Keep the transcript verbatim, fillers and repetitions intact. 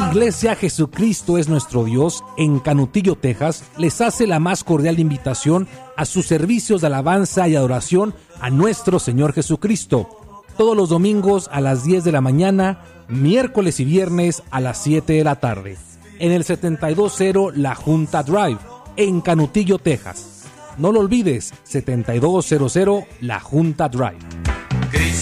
Iglesia Jesucristo es nuestro Dios en Canutillo, Texas, les hace la más cordial invitación a sus servicios de alabanza y adoración a nuestro Señor Jesucristo. Todos los domingos a las diez de la mañana, miércoles y viernes a las siete de la tarde, en el setenta y dos cero La Junta Drive, en Canutillo, Texas. No lo olvides, setenta y dos cero cero La Junta Drive.